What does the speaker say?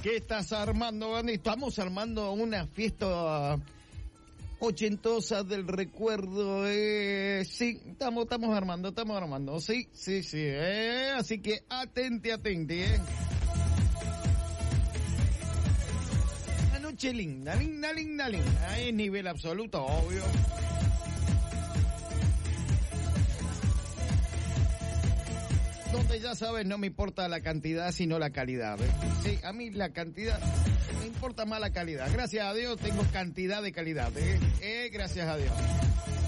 ¿Qué estás armando, Bandy? Estamos armando una fiesta ochentosa del recuerdo. Sí, estamos armando. Sí. Así que atente. Una noche linda. Ahí nivel absoluto, obvio. Donde ya sabes, no me importa la cantidad, sino la calidad. ¿Ves? Sí, a mí la cantidad, me importa más la calidad. Gracias a Dios tengo cantidad de calidad. Gracias a Dios.